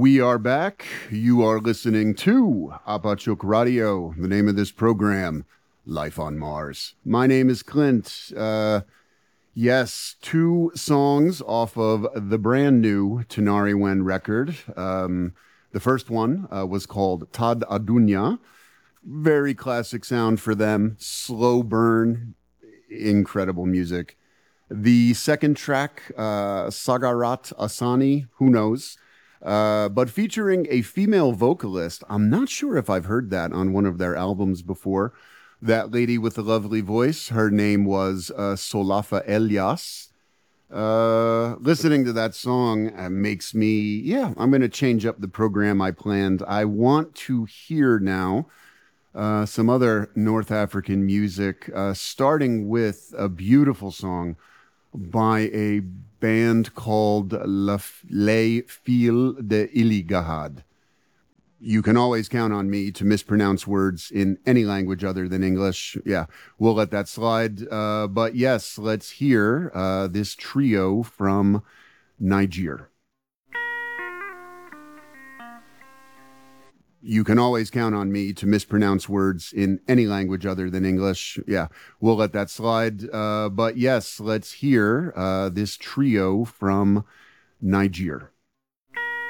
We are back. You are listening to Apachuk Radio. The name of this program, Life on Mars. My name is Clint. Yes, two songs off of the brand new Tenari Wen record. The first one was called Tad Adunya. Very classic sound for them. Slow burn, incredible music. The second track, Sagarat Asani, who knows? But featuring a female vocalist. I'm not sure if I've heard that on one of their albums before. That lady with the lovely voice, her name was Solafa Elias. Listening to that song makes me, I'm going to change up the program I planned. I want to hear now some other North African music, starting with a beautiful song by a band called Les Fils de Iligahad. You can always count on me to mispronounce words in any language other than English. Yeah, we'll let that slide. But yes, let's hear this trio from Niger. You can always count on me to mispronounce words in any language other than English. Yeah, we'll let that slide. But yes, let's hear this trio from Niger.